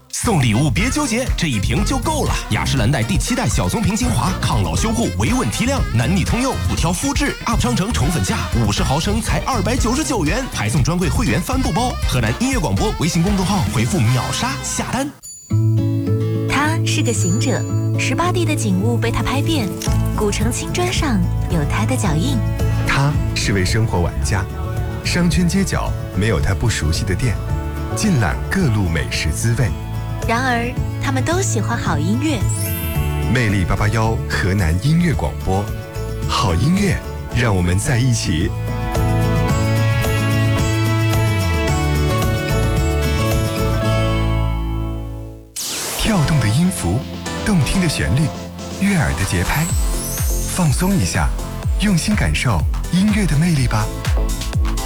送礼物别纠结，这一瓶就够了。雅诗兰黛第7代小棕瓶精华，抗老修护，维稳提亮，男女通用，不挑肤质。UP 商城宠粉价50毫升才299元，还送专柜会员帆布包。河南音乐广播微信公众号回复秒杀下单。 他是个行者，18地的景物被他拍遍，古城青砖上有他的脚印。 他是位生活玩家，商圈街角没有他不熟悉的店，尽览各路美食滋味。 然而，他们都喜欢好音乐。 魅力881河南音乐广播，好音乐，让我们在一起。跳动的音符，动听的旋律，悦耳的节拍，放松一下，用心感受音乐的魅力吧。